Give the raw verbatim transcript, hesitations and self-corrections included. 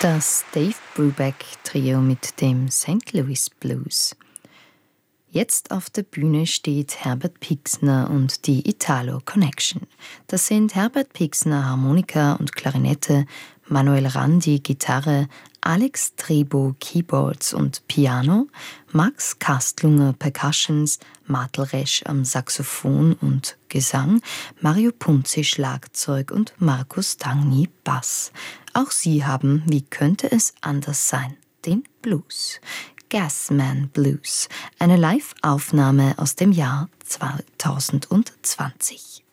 Das Dave Brubeck Trio mit dem Saint Louis Blues. Jetzt auf der Bühne steht Herbert Pixner und die Italo Connection. Das sind Herbert Pixner Harmonika und Klarinette, Manuel Randi Gitarre, Alex Trebo Keyboards und Piano, Max Kastlunger Percussions, Martel Resch am Saxophon und Gesang, Mario Punzi Schlagzeug und Markus Tangny Bass. Auch sie haben, wie könnte es anders sein, den Blues. Gasman Blues, eine Live-Aufnahme aus dem Jahr zweitausendzwanzig.